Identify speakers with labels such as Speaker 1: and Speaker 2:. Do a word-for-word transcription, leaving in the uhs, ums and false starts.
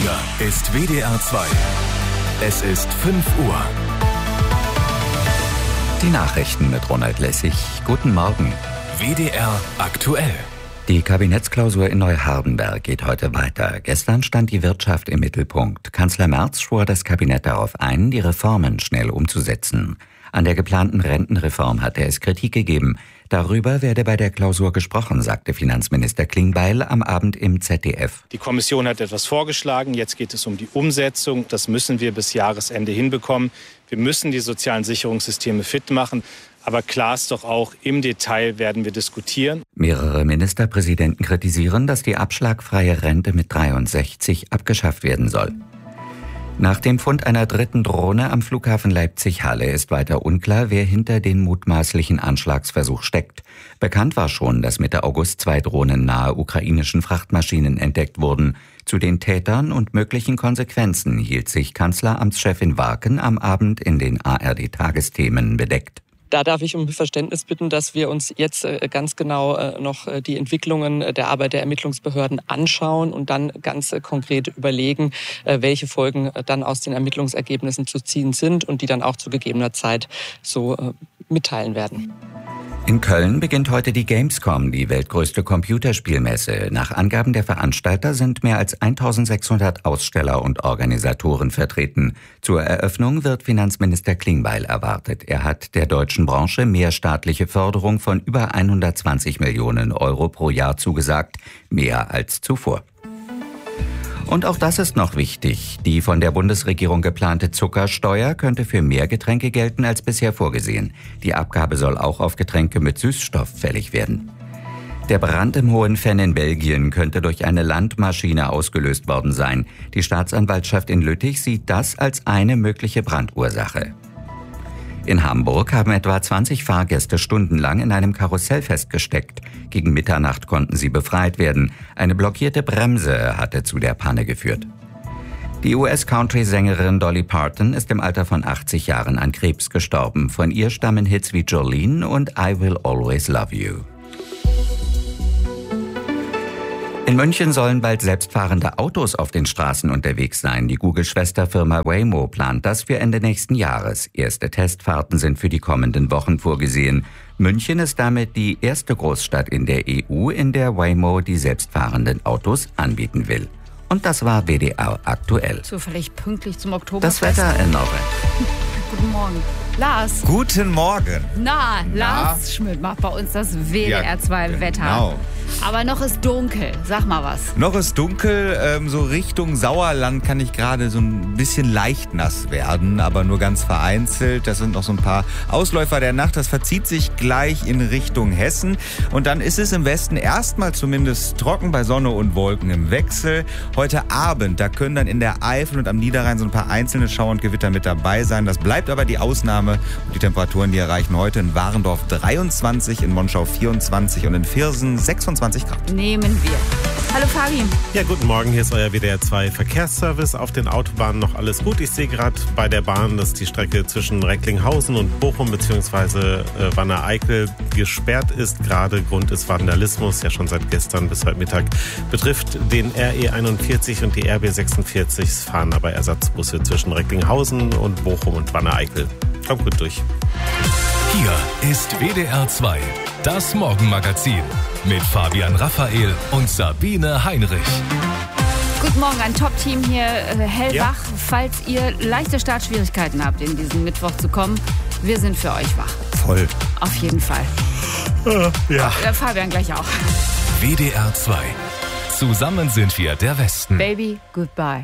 Speaker 1: Hier ist W D R zwei. Es ist fünf Uhr.
Speaker 2: Die Nachrichten mit Ronald Lessig. Guten Morgen.
Speaker 1: W D R aktuell.
Speaker 2: Die Kabinettsklausur in Neuhardenberg geht heute weiter. Gestern stand die Wirtschaft im Mittelpunkt. Kanzler Merz schwor das Kabinett darauf ein, die Reformen schnell umzusetzen. An der geplanten Rentenreform hatte es Kritik gegeben. Darüber werde bei der Klausur gesprochen, sagte Finanzminister Klingbeil am Abend im Z D F.
Speaker 3: Die Kommission hat etwas vorgeschlagen. Jetzt geht es um die Umsetzung. Das müssen wir bis Jahresende hinbekommen. Wir müssen die sozialen Sicherungssysteme fit machen. Aber klar ist doch auch, im Detail werden wir diskutieren.
Speaker 2: Mehrere Ministerpräsidenten kritisieren, dass die abschlagfreie Rente mit dreiundsechzig abgeschafft werden soll. Nach dem Fund einer dritten Drohne am Flughafen Leipzig-Halle ist weiter unklar, wer hinter den mutmaßlichen Anschlagsversuch steckt. Bekannt war schon, dass Mitte August zwei Drohnen nahe ukrainischen Frachtmaschinen entdeckt wurden. Zu den Tätern und möglichen Konsequenzen hielt sich Kanzleramtschefin Warken am Abend in den A R D-Tagesthemen bedeckt.
Speaker 4: Da darf ich um Verständnis bitten, dass wir uns jetzt ganz genau noch die Entwicklungen der Arbeit der Ermittlungsbehörden anschauen und dann ganz konkret überlegen, welche Folgen dann aus den Ermittlungsergebnissen zu ziehen sind und die dann auch zu gegebener Zeit so mitteilen werden.
Speaker 2: In Köln beginnt heute die Gamescom, die weltgrößte Computerspielmesse. Nach Angaben der Veranstalter sind mehr als eintausendsechshundert Aussteller und Organisatoren vertreten. Zur Eröffnung wird Finanzminister Klingbeil erwartet. Er hat der deutschen Branche mehr staatliche Förderung von über hundertzwanzig Millionen Euro pro Jahr zugesagt, mehr als zuvor. Und auch das ist noch wichtig. Die von der Bundesregierung geplante Zuckersteuer könnte für mehr Getränke gelten als bisher vorgesehen. Die Abgabe soll auch auf Getränke mit Süßstoff fällig werden. Der Brand im Hohenfenn in Belgien könnte durch eine Landmaschine ausgelöst worden sein. Die Staatsanwaltschaft in Lüttich sieht das als eine mögliche Brandursache. In Hamburg haben etwa zwanzig Fahrgäste stundenlang in einem Karussell festgesteckt. Gegen Mitternacht konnten sie befreit werden. Eine blockierte Bremse hatte zu der Panne geführt. Die U S-Country-Sängerin Dolly Parton ist im Alter von achtzig Jahren an Krebs gestorben. Von ihr stammen Hits wie Jolene und I Will Always Love You. In München sollen bald selbstfahrende Autos auf den Straßen unterwegs sein. Die Google-Schwesterfirma Waymo plant das für Ende nächsten Jahres. Erste Testfahrten sind für die kommenden Wochen vorgesehen. München ist damit die erste Großstadt in der E U, in der Waymo die selbstfahrenden Autos anbieten will. Und das war W D R aktuell.
Speaker 5: Zufällig pünktlich zum Oktober.
Speaker 2: Das Wetter in Norwegen.
Speaker 5: Guten Morgen. Lars.
Speaker 6: Guten Morgen.
Speaker 5: Na, Lars Schmidt macht bei uns das W D R zwei ja, Wetter.
Speaker 6: Genau.
Speaker 5: Aber noch ist dunkel. Sag mal was.
Speaker 6: Noch ist dunkel. Ähm, so Richtung Sauerland kann ich gerade so ein bisschen leicht nass werden, aber nur ganz vereinzelt. Das sind noch so ein paar Ausläufer der Nacht. Das verzieht sich gleich in Richtung Hessen. Und dann ist es im Westen erstmal zumindest trocken bei Sonne und Wolken im Wechsel. Heute Abend, da können dann in der Eifel und am Niederrhein so ein paar einzelne Schauer und Gewitter mit dabei sein. Das bleibt aber die Ausnahme. Und die Temperaturen, die erreichen heute in Warendorf dreiundzwanzig, in Monschau vierundzwanzig und in Viersen sechsundzwanzig Grad.
Speaker 5: Nehmen wir. Hallo Fabi.
Speaker 7: Ja, guten Morgen, hier ist euer W D R zwei Verkehrsservice. Auf den Autobahnen noch alles gut. Ich sehe gerade bei der Bahn, dass die Strecke zwischen Recklinghausen und Bochum bzw. Äh, Wanne-Eickel gesperrt ist. Gerade Grund ist Vandalismus, ja schon seit gestern bis heute Mittag. Betrifft den R E einundvierzig und die R B sechsundvierzig. Es fahren aber Ersatzbusse zwischen Recklinghausen und Bochum und Wanne-Eickel. Kommt gut durch.
Speaker 1: Hier ist W D R zwei, das Morgenmagazin mit Fabian Raphael und Sabine Heinrich.
Speaker 5: Guten Morgen, ein Top-Team hier, äh, hellwach.
Speaker 7: Ja.
Speaker 5: Falls ihr leichte Startschwierigkeiten habt, in diesen Mittwoch zu kommen, wir sind für euch wach.
Speaker 6: Voll.
Speaker 5: Auf jeden Fall.
Speaker 7: Äh, ja.
Speaker 5: Äh, Fabian gleich auch.
Speaker 1: W D R zwei. Zusammen sind wir der Westen.
Speaker 5: Baby, goodbye.